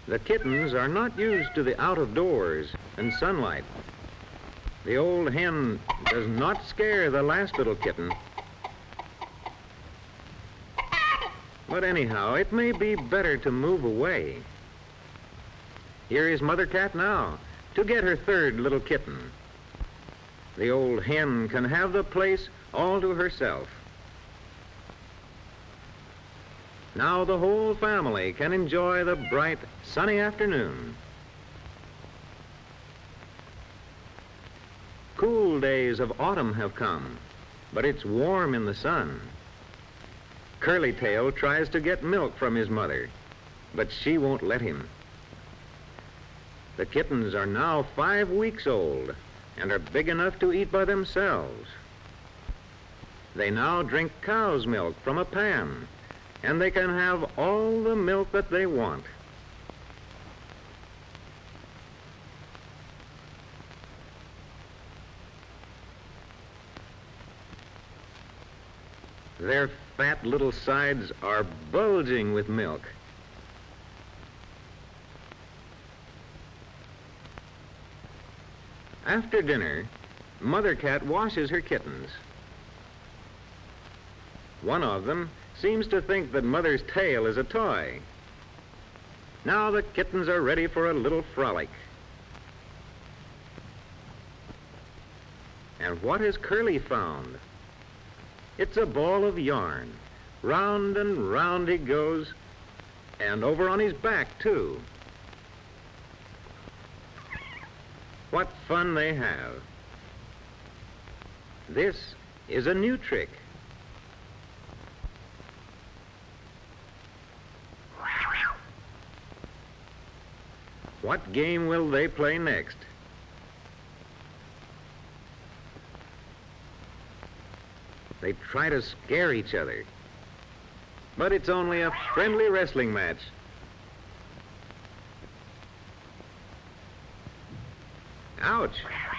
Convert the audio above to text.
The kittens are not used to the out of doors and sunlight. The old hen does not scare the last little kitten. But anyhow, it may be better to move away. Here is Mother Cat now to get her third little kitten. The old hen can have the place all to herself. Now the whole family can enjoy the bright, sunny afternoon. Cool days of autumn have come, but it's warm in the sun. Curly Tail tries to get milk from his mother, but she won't let him. The kittens are now 5 weeks old and are big enough to eat by themselves. They now drink cow's milk from a pan, and they can have all the milk that they want. Their fat little sides are bulging with milk. After dinner, Mother Cat washes her kittens. One of them seems to think that Mother's tail is a toy. Now the kittens are ready for a little frolic. And what has Curly found? It's a ball of yarn. Round and round he goes, and over on his back, too. What fun they have. This is a new trick. What game will they play next? They try to scare each other. But it's only a friendly wrestling match. Ouch!